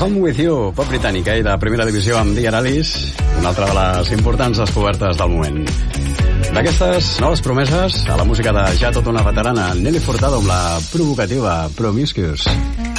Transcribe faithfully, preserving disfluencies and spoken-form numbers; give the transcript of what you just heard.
Home With You, pop britànic, eh, de primera divisió amb Dear Alice, una altra de les importants descobertes del moment. D'aquestes noves promeses, a la música de ja tota una veterana, Nelly Furtado amb la provocativa Promiscuous.